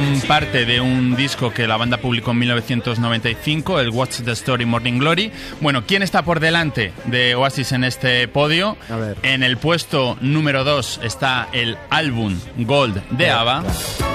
forman parte de un disco que la banda publicó en 1995, el What's the Story Morning Glory. Bueno, ¿quién está por delante de Oasis en este podio? A ver. En el puesto número 2 está el álbum Gold de ABBA. Claro.